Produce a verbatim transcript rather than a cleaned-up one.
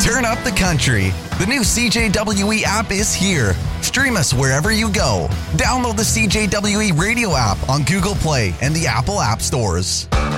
Turn up the country. The new C J W E app is here. Stream us wherever you go. Download the C J W E radio app on Google Play and the Apple App Stores.